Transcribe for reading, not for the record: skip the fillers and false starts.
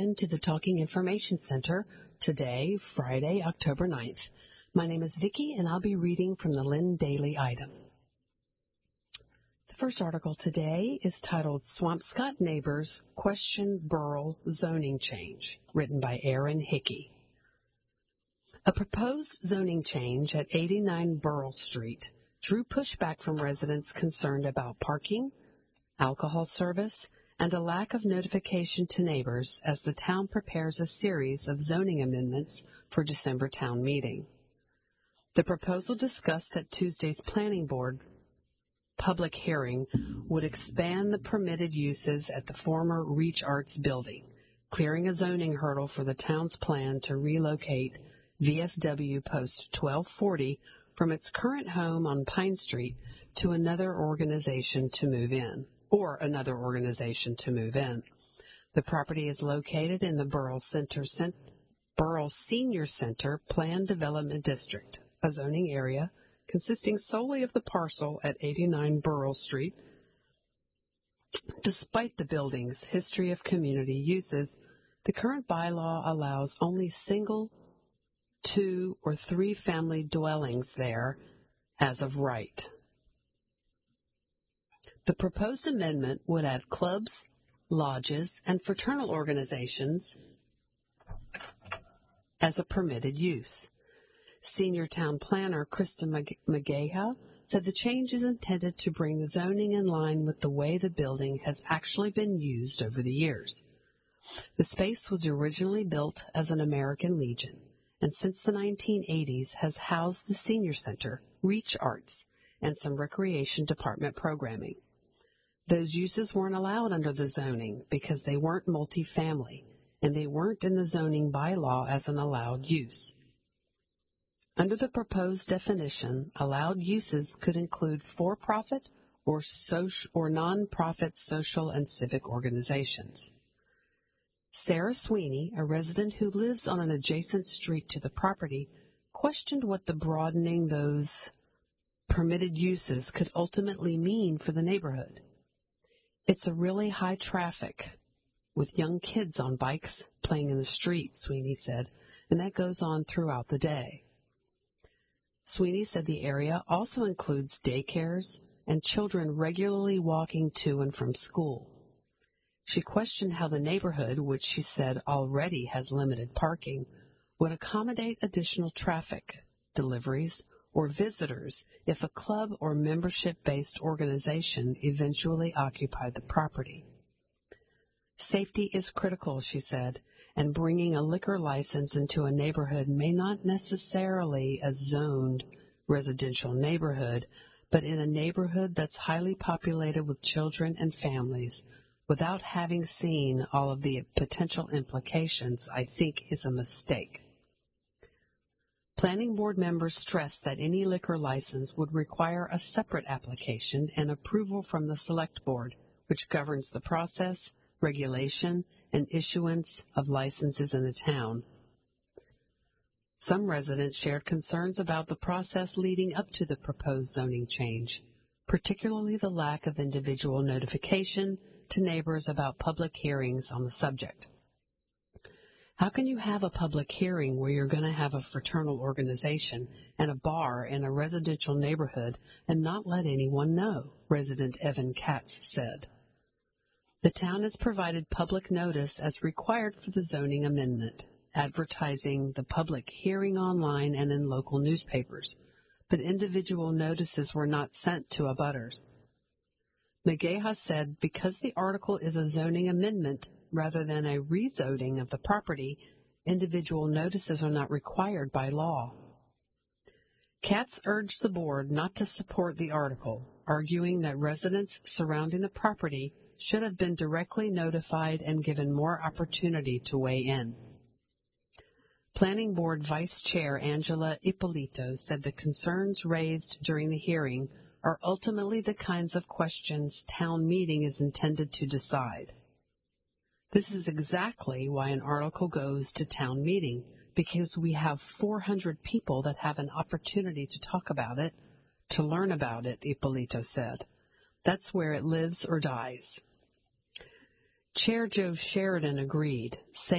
welcome to the Talking Information Center today, Friday, October 9th. My name is Vicki, and I'll be reading from the Lynn Daily Item. The first article today is titled Swampscott Neighbors Question Burrell Zoning Change, written by Aaron Hickey. A proposed zoning change at 89 Burrell Street drew pushback from residents concerned about parking, alcohol service, and a lack of notification to neighbors as the town prepares a series of zoning amendments for December town meeting. The proposal discussed at Tuesday's Planning Board public hearing would expand the permitted uses at the former Reach Arts building, clearing a zoning hurdle for the town's plan to relocate VFW Post 1240 from its current home on Pine Street to another organization to move in. The property is located in the Burrell Senior Center Planned Development District, a zoning area consisting solely of the parcel at 89 Burrell Street. Despite the building's history of community uses, the current bylaw allows only single, 2, or 3 family dwellings there as of right. The proposed amendment would add clubs, lodges, and fraternal organizations as a permitted use. Senior Town Planner Krista Mageha said the change is intended to bring the zoning in line with the way the building has actually been used over the years. The space was originally built as an American Legion, and since the 1980s has housed the Senior Center, Reach Arts, and some Recreation Department programming. Those uses weren't allowed under the zoning because they weren't multifamily, and they weren't in the zoning bylaw as an allowed use. Under the proposed definition, allowed uses could include for-profit or non-profit social and civic organizations. Sarah Sweeney, a resident who lives on an adjacent street to the property, questioned what the broadening those permitted uses could ultimately mean for the neighborhood. It's a really high traffic with young kids on bikes playing in the street, Sweeney said, and that goes on throughout the day. Sweeney said the area also includes daycares and children regularly walking to and from school. She questioned how the neighborhood, which she said already has limited parking, would accommodate additional traffic, deliveries, or visitors if a club or membership-based organization eventually occupied the property. Safety is critical, she said, and bringing a liquor license into a neighborhood may not necessarily a zoned residential neighborhood, but in a neighborhood that's highly populated with children and families, without having seen all of the potential implications, I think is a mistake. Planning board members stressed that any liquor license would require a separate application and approval from the select board, which governs the process, regulation, and issuance of licenses in the town. Some residents shared concerns about the process leading up to the proposed zoning change, particularly the lack of individual notification to neighbors about public hearings on the subject. How can you have a public hearing where you're going to have a fraternal organization and a bar in a residential neighborhood and not let anyone know? Resident Evan Katz said. The town has provided public notice as required for the zoning amendment, advertising the public hearing online and in local newspapers, but individual notices were not sent to abutters. Mageha said because the article is a zoning amendment rather than a rezoning of the property, individual notices are not required by law. Katz urged the board not to support the article, arguing that residents surrounding the property should have been directly notified and given more opportunity to weigh in. Planning Board Vice Chair Angela Ippolito said the concerns raised during the hearing are ultimately the kinds of questions town meeting is intended to decide. This is exactly why an article goes to town meeting, because we have 400 people that have an opportunity to talk about it, to learn about it, Ippolito said. That's where it lives or dies. Chair Joe Sheridan agreed, saying